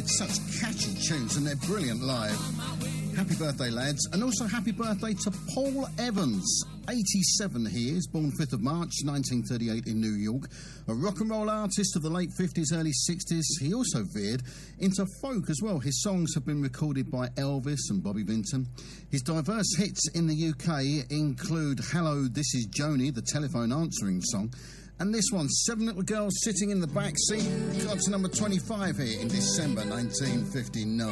It's such catchy tunes and they're brilliant live. Happy birthday, lads. And also happy birthday to Paul Evans. 87 he is, born 5th of March 1938 in New York. A rock and roll artist of the late 50s, early 60s. He also veered into folk as well. His songs have been recorded by Elvis and Bobby Vinton. His diverse hits in the UK include Hello, This Is Joni, the telephone answering song. And this one, Seven Little Girls Sitting in the Back Seat, got to number 25 here in December 1959.